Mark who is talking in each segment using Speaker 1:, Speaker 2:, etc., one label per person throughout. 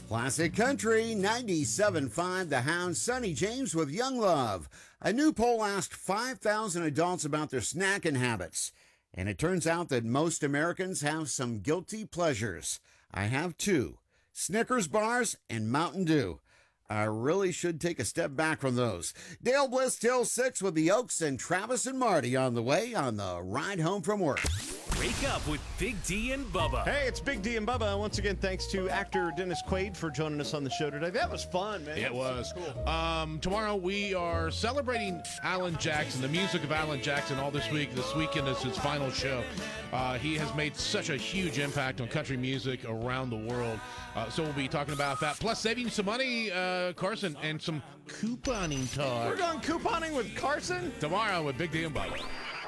Speaker 1: Classic Country 97.5, The Hound, Sonny James with Young Love. A new poll asked 5,000 adults about their snacking habits. And it turns out that most Americans have some guilty pleasures. I have two, Snickers bars and Mountain Dew. I really should take a step back from those. Dale Bliss till 6 with the Oaks and Travis and Marty on the way on the ride home from work.
Speaker 2: Wake up with Big D and Bubba.
Speaker 3: Hey, it's Big D and Bubba. Once again, thanks to actor Dennis Quaid for joining us on the show today. That was fun, man.
Speaker 4: It was.
Speaker 3: Cool.
Speaker 4: Tomorrow we are celebrating Alan Jackson, the music of Alan Jackson, all this week. This weekend is his final show. He has made such a huge impact on country music around the world. So we'll be talking about that. Plus saving some money, Carson, and some couponing talk.
Speaker 3: We're going couponing with Carson?
Speaker 4: Tomorrow with Big D and Bubba.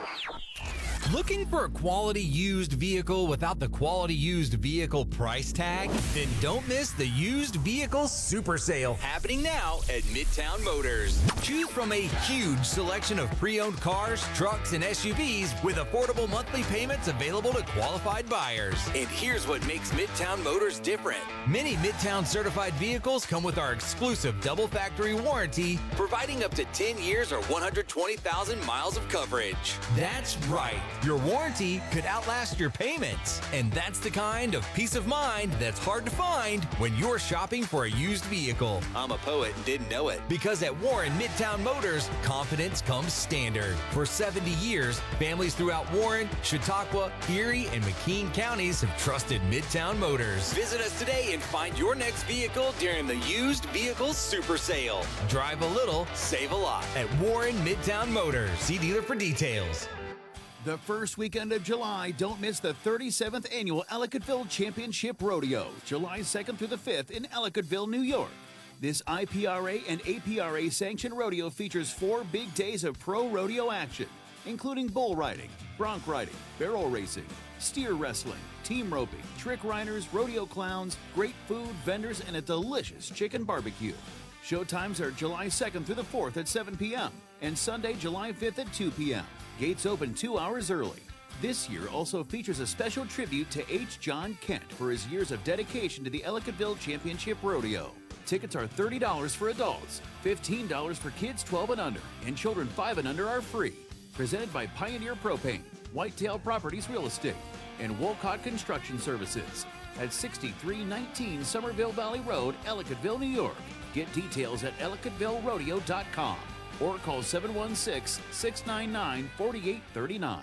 Speaker 5: Looking for a quality used vehicle without the quality used vehicle price tag? Then don't miss the used vehicle super sale happening now at Midtown Motors. Choose from a huge selection of pre-owned cars, trucks, and SUVs with affordable monthly payments available to qualified buyers. And here's what makes Midtown Motors different. Many Midtown certified vehicles come with our exclusive double factory warranty, providing up to 10 years or 120,000 miles of coverage. That's right. Your warranty could outlast your payments. And that's the kind of peace of mind that's hard to find when you're shopping for a used vehicle. I'm a poet and didn't know it. Because at Warren Midtown Motors, confidence comes standard. For 70 years, families throughout Warren, Chautauqua, Erie, and McKean counties have trusted Midtown Motors. Visit us today and find your next vehicle during the Used Vehicles Super Sale. Drive a little, save a lot at Warren Midtown Motors. See dealer for details.
Speaker 6: The first weekend of July, don't miss the 37th Annual Ellicottville Championship Rodeo, July 2nd through the 5th in Ellicottville, New York. This IPRA and APRA sanctioned rodeo features 4 big days of pro rodeo action, including bull riding, bronc riding, barrel racing, steer wrestling, team roping, trick riders, rodeo clowns, great food, vendors, and a delicious chicken barbecue. Showtimes are July 2nd through the 4th at 7 p.m. and Sunday, July 5th at 2 p.m. Gates open 2 hours early. This year also features a special tribute to H. John Kent for his years of dedication to the Ellicottville Championship Rodeo. Tickets are $30 for adults, $15 for kids 12 and under, and children 5 and under are free. Presented by Pioneer Propane, Whitetail Properties Real Estate, and Wolcott Construction Services at 6319 Somerville Valley Road, Ellicottville, New York. Get details at ellicottvillerodeo.com. or call 716-699-4839.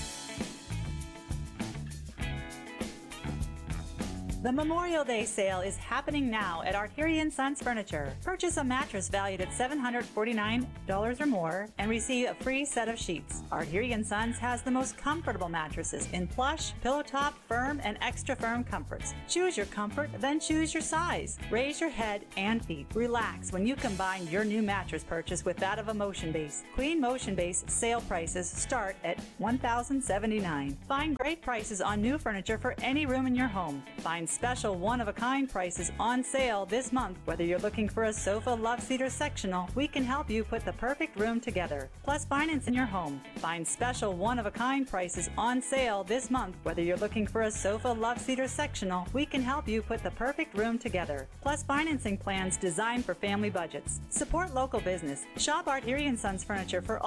Speaker 7: The Memorial Day sale is happening now at Arturian Sons Furniture. Purchase a mattress valued at $749 or more and receive a free set of sheets. Arturian Sons has the most comfortable mattresses in plush, pillow top, firm, and extra firm comforts. Choose your comfort, then choose your size. Raise your head and feet. Relax when you combine your new mattress purchase with that of a Motion Base. Queen Motion Base sale prices start at $1,079. Find great prices on new furniture for any room in your home. Find special one-of-a-kind prices on sale this month. Whether you're looking for a sofa, love seat, or sectional, we can help you put the perfect room together. Plus finance in your home. Find special one-of-a-kind prices on sale this month. Whether you're looking for a sofa, love seat, or sectional, we can help you put the perfect room together. Plus financing plans designed for family budgets. Support local business. Shop Arturian Sons Furniture for